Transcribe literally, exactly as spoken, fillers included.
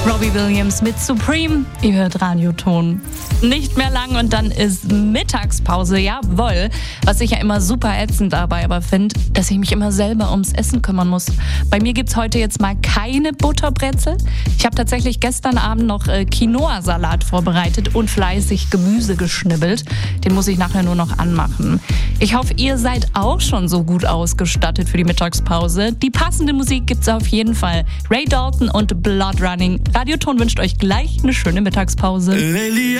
Robbie Williams mit Supreme. Ihr hört Radioton. Nicht mehr lang und dann ist Mittagspause. Jawohl. Was ich ja immer super ätzend dabei aber finde, dass ich mich immer selber ums Essen kümmern muss. Bei mir gibt's heute jetzt mal keine Butterbrezel. Ich habe tatsächlich gestern Abend noch äh, Quinoa-Salat vorbereitet und fleißig Gemüse geschnibbelt. Den muss ich nachher nur noch anmachen. Ich hoffe, ihr seid auch schon so gut ausgestattet für die Mittagspause. Die passende Musik gibt's auf jeden Fall. Ray Dalton und Blood Running. Radioton wünscht euch gleich eine schöne Mittagspause.